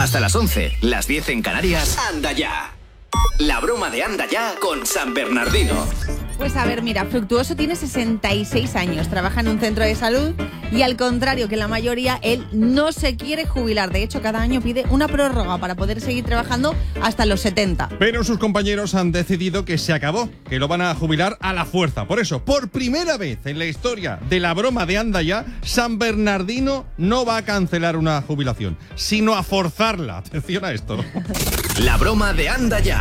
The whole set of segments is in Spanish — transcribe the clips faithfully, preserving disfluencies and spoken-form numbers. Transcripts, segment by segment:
Hasta las once, las diez en Canarias. Anda ya. La broma de Anda ya con San Bernardino. Pues a ver, mira, Fructuoso tiene sesenta y seis años, trabaja en un centro de salud y al contrario que la mayoría, él no se quiere jubilar. De hecho, cada año pide una prórroga para poder seguir trabajando hasta los setenta. Pero sus compañeros han decidido que se acabó, que lo van a jubilar a la fuerza. Por eso, por primera vez en la historia de la broma de Anda ya, San Bernardino no va a cancelar una jubilación, sino a forzarla. Atención a esto, ¿no? La broma de Anda ya.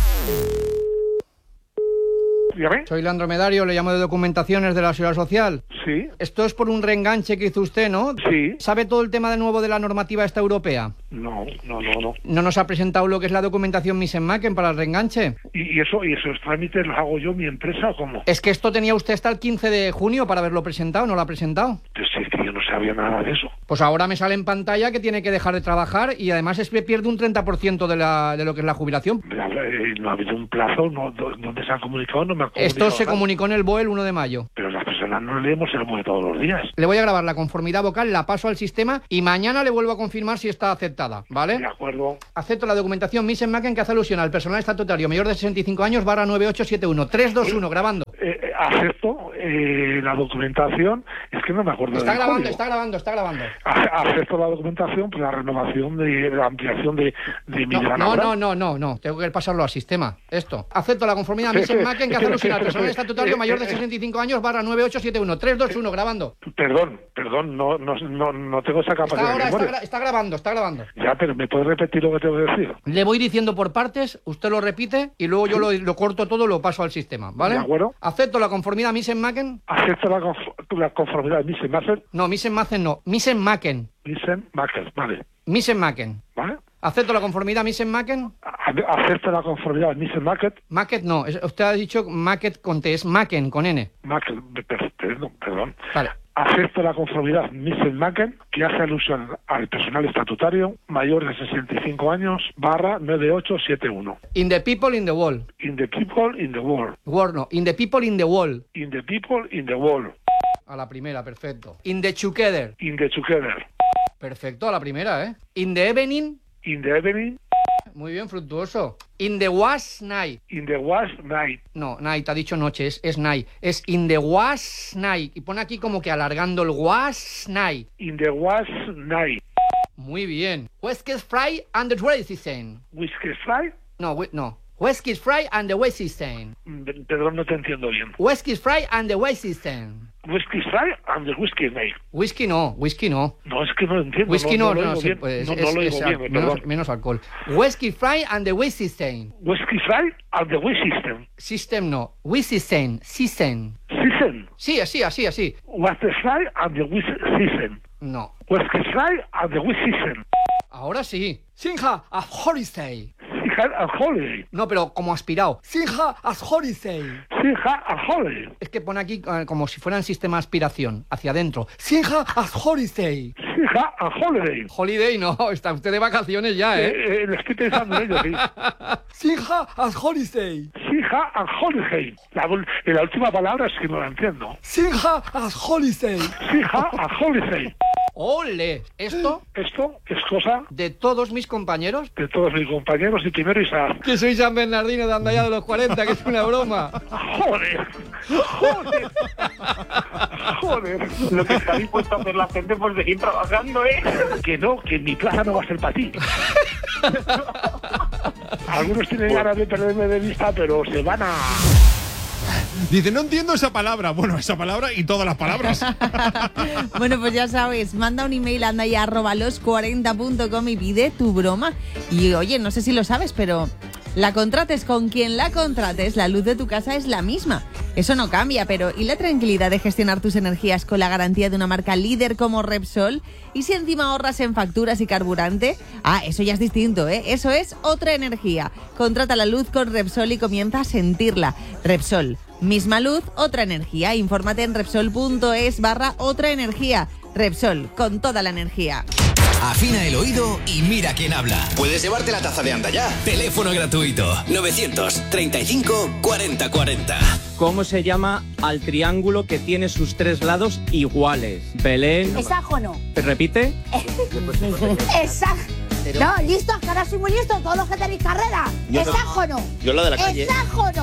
Dígame. Soy Leandro Medario, le llamo de Documentaciones de la Seguridad Social. Sí. Esto es por un reenganche que hizo usted, ¿no? Sí. ¿Sabe todo el tema de nuevo de la normativa esta europea? No, no, no, no. ¿No nos ha presentado lo que es la documentación Misen-Macken para el reenganche? ¿Y, y eso y esos trámites los hago yo, mi empresa, o cómo? Es que esto tenía usted hasta el quince de junio para haberlo presentado, ¿no lo ha presentado? Pues es que yo no sabía nada de eso. Pues ahora me sale en pantalla que tiene que dejar de trabajar y además es que pierde un treinta por ciento de, la, de lo que es la jubilación. Eh, No ha habido un plazo, no, ¿dónde se han comunicado? No me han comunicado. Esto se nada. comunicó en el B O E el uno de mayo. Pero las personas no leemos el B O E todos los días. Le voy a grabar la conformidad vocal, la paso al sistema y mañana le vuelvo a confirmar si está aceptada, ¿vale? De acuerdo. Acepto la documentación Misen-Macken que hace alusión al personal estatutario mayor de sesenta y cinco años barra nueve ocho siete uno. tres dos uno, grabando. Eh, eh, acepto eh, la documentación, es que no me acuerdo Está del grabando, código. está grabando, está grabando. A- Acepto la documentación por la renovación de la ampliación de, de mi No, gran no, obra. no, no, no, no, tengo que pasarlo al sistema. Esto. Acepto la conformidad Misen-Macken que hace alusión al personal estatutorio mayor de sesenta y cinco años barra nueve ocho siete uno. tres dos uno, grabando. Perdón, perdón, no, no, no, no tengo esa capacidad Está de ahora, está, memoria. gra- está grabando, está grabando. Ya, pero ¿me puedes repetir lo que tengo que decir? Le voy diciendo por partes, usted lo repite y luego yo lo, lo corto todo, lo paso al sistema, ¿vale? De acuerdo. Acepto la conformidad Misen-Macken. Acepto la, conf- la conformidad de Misen-Macken. No, Misen-Macken no, Misen-Macken. Misen-Macken, vale. Misen-Macken. ¿Vale? Acepto la conformidad Misen-Macken. A- Acepto la conformidad de Misen-Macken. Macket no, es- usted ha dicho Macket con T, es Macken con N. Macken, per- perdón, perdón. Vale. Acepto la conformidad Misen-Macken, que hace alusión al personal estatutario mayor de sesenta y cinco años, barra nueve ocho siete uno. In the people in the wall. In the people in the world. World no, in the people in the wall. In the people in the world. A la primera, perfecto. In the together. In the together. Perfecto, a la primera, ¿eh? In the evening. In the evening. Muy bien, Fructuoso. In the was night. In the was night. No, night, ha dicho noche, es, es night. Es in the was night. Y pone aquí como que alargando el was night. In the was night. Muy bien. Whiskey fry and the racing. Whiskey fry. No, whi- no. Whiskey fry and the racing. Mm, Perdón, no te entiendo bien. Whiskey fry and the racing. Whiskey fry and the whiskey night. Whisky no, whisky no. No, es que no entiendo. Whisky no, lo no, oigo sí, bien. pues no, es, no lo es oigo al- bien, menos, perdón. menos alcohol. Whiskey fry and the whiskey stain. Whiskey fry and the whiskey system. System no, whiskey stain, system. Season. Sí, así, así, así. What's the fry and the whiskey season. No. Whiskey fry and the whiskey season. Ahora sí. Sinja a holiday. Sinja a holiday. No, pero como aspirado. Sinja a holiday. Sinja a holiday. Es que pone aquí eh, como si fuera en sistema aspiración, hacia adentro. Sinja a holiday. Sinja a holiday. Holiday no, está usted de vacaciones ya, Eh, ¿eh? eh, lo estoy pensando en ello, sí. Sinja a holiday. Sinja a holiday. La, ul- la última palabra es que no la entiendo. Sinja a holiday. Sinja a holiday. ¡Ole! Esto Esto es cosa de todos mis compañeros. de todos mis compañeros y primero Isaac. Que soy San Bernardino de Andaya de los cuarenta, que es una broma. Joder, joder, joder. Lo que está dispuesto a hacer la gente por seguir trabajando, ¿eh? Que no, que mi plaza no va a ser para ti. Algunos tienen ganas de perderme de vista, pero se van a... Dice, no entiendo esa palabra. Bueno, esa palabra y todas las palabras. Bueno, pues ya sabes, manda un email a andaya arroba los cuarenta punto com y pide tu broma. Y oye, no sé si lo sabes, pero la contrates con quien la contrates, la luz de tu casa es la misma. Eso no cambia, pero ¿y la tranquilidad de gestionar tus energías con la garantía de una marca líder como Repsol? ¿Y si encima ahorras en facturas y carburante? Ah, eso ya es distinto, ¿eh? Eso es otra energía. Contrata la luz con Repsol y comienza a sentirla. Repsol. Misma luz, otra energía. Infórmate en Repsol.es barra otra energía. Repsol, con toda la energía. Afina el oído y mira quién habla. Puedes llevarte la taza de Anda ya. Teléfono gratuito novecientos treinta y cinco cuarenta cuarenta. ¿Cómo se llama al triángulo que tiene sus tres lados iguales? Belén. Hexágono. ¿Te repite? Hexá- No, listos, que ahora soy muy listo, todos los que tenéis carrera. Yo no. ¿Exacto o no? Yo la de la calle. ¿Exacto o no?